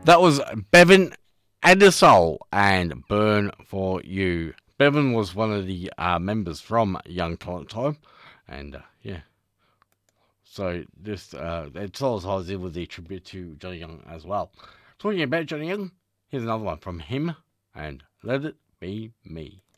That was Bevan Adisol and Burn for You. Bevan was one of the members from Young Talent Time, and yeah. So this it tells us it was a tribute to Johnny Young as well. Talking about Johnny Young, here's another one from him, and Let It Be Me.